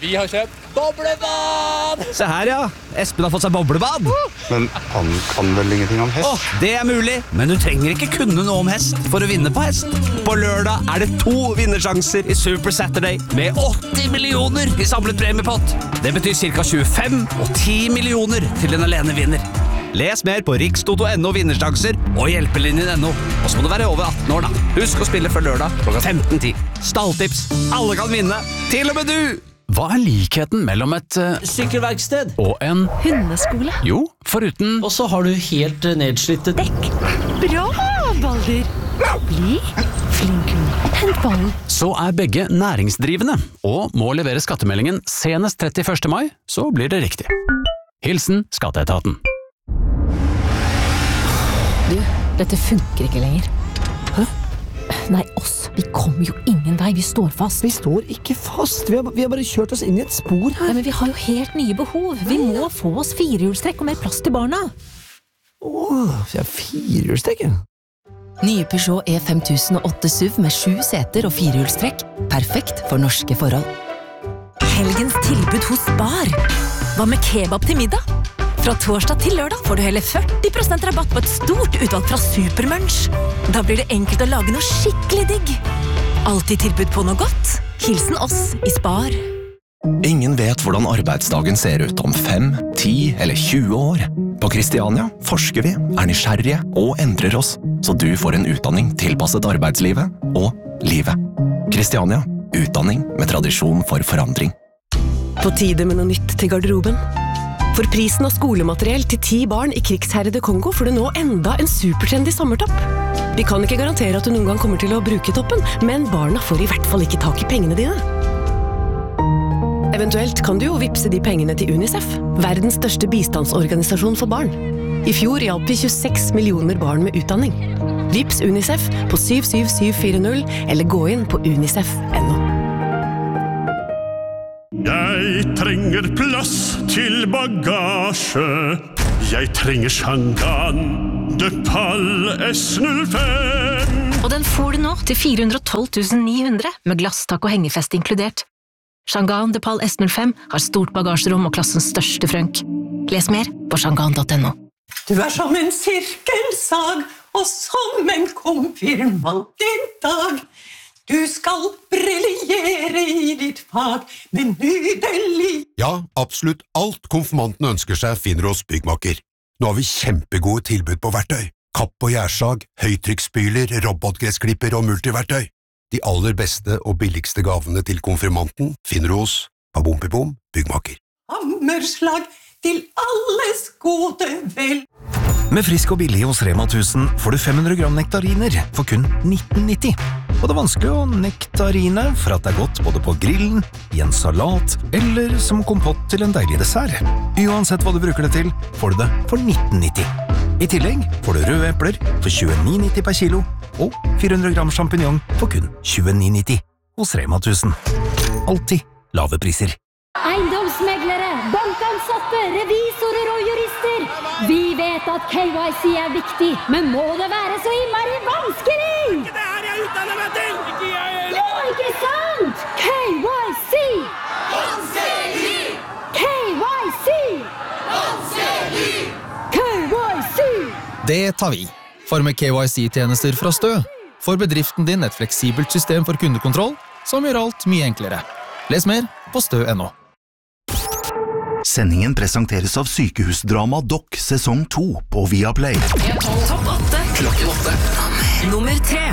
Vi har kjøpt boblebad! Se her, ja. Espen har fått seg boblebad. Men han kan vel ingenting om hest? Det mulig, men du trenger ikke kunne noe om hest for å vinne på hest. På lørdag det 2 vinnersjanser i Super Saturday med 80 millioner i samlet premiepott. Det betyr ca. 25 og 10 millioner til en alene vinner. Les mer på rikstoto.no vinnersjanser og hjelpelinjen.no. Og så må du være over 18 år da. Husk å spille før lørdag klokka 15:10. Stalltips. Alle kan vinne. Til og med du! Hva likheten mellom et sykkelverksted og en hundeskole? Jo, foruten Og så har du helt nedslitte dekk. Bra, Balder. Bli flink, hent ballen. Så begge næringsdrivende og må levere skattemeldingen senest 31. mai, så blir det riktig. Hilsen Skatteetaten. Du, dette funker ikke lenger. Hæ? Nei, oss. Vi kommer jo ingen vei. Vi står fast. Vi står ikke fast. Vi har bare kjørt oss inn i et spor her. Nei, men vi har jo helt nye behov. Vi må få oss 4-hjulstrekk og mer plass til barna. Vi har 4-hjulstrekk, ja. Nye Peugeot E5008 SUV med 7 seter og 4-hjulstrekk. Perfekt for norske forhold. Helgens tilbud hos Spar. Hva med kebab til middag? Fra torsdag til lørdag får du hele 40% rabatt på et stort utvalg fra Supermunch. Da blir det enkelt å lage noe skikkelig digg. Alltid tilbud på noe godt. Hilsen oss i Spar. Ingen vet hvordan arbeidsdagen ser ut om 5, 10 eller 20 år. På Kristiania forsker vi, nysgjerrige og endrer oss, så du får en utdanning tilpasset arbeidslivet og livet. Kristiania, utdanning med tradisjon for forandring. På tide med noe nytt til garderoben. For prisen av skolemateriell til 10 barn i krigsherrede Kongo får du nå enda en supertrendy sommertopp. Vi kan ikke garantere at du noen gang kommer til å bruke toppen, men barna får i hvert fall ikke tak i pengene dine. Eventuelt kan du jo vippse de pengene til UNICEF, verdens største bistandsorganisasjon for barn. I fjor hjalp vi 26 millioner barn med utdanning. Vips UNICEF på 77740 eller gå inn på unicef.no. Jeg trenger plass til bagasje. Jeg trenger Shangan de Pal S05. Og den får du nå til 412 900 med glasstak og hengefest inkludert. Shangan de Pal S05 har stort bagasjerom og klassens største frønk. Les mer på shangan.no. Du som en sirkelsag og som en konfirmant i dag. Du skal briljere i ditt fag med nydelig. Ja, absolutt alt konfirmanten ønsker seg finner hos Byggmaker. Nå har vi kjempegode tilbud på verktøy. Kapp og gjærsag, høytrykksspyler, robotgressklipper og multiverktøy. De aller beste og billigste gavene til konfirmanten finner du hos Babompibom Byggmaker. Hammerslag til alles gode vel. Med Frisk og billig hos Rema 1000 får du 500 gram nektariner for kun 19,90. Og det er vanskelig å nektarine for at det er godt både på grillen, i en salat eller som kompott til en deilig dessert. Uansett hva du bruker det til, får du det for 19,90. I tillegg får du røde epler for 29,90 per kilo og 400 gram champignon for kun 29,90 hos Rema 1000. Alltid lave priser. Eiendomsmeglere, bankansatte, revisorer og jurister. Vi vet at KYC er viktig, men må det være så innmari vanskelig? Ikke det her jeg utdanner meg til! Ikke jeg heller! Jo, ikke sant? KYC! Vanskelig! KYC! Vanskelig! KYC! Det tar vi. For med KYC-tjenester fra Stø får bedriften din et fleksibelt system for kundekontroll som gjør alt mye enklere. Les mer på stø.no. Sendingen presenteres av Sykehusdrama Doc sesong 2 på Viaplay. Topp 8. Klokken 8. Nummer 3.